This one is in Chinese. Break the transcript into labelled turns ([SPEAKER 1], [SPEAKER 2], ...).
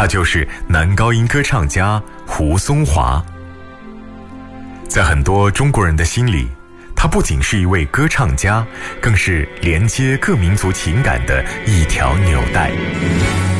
[SPEAKER 1] 他就是男高音歌唱家胡松华。在很多中国人的心里，他不仅是一位歌唱家，更是连接各民族情感的一条纽带。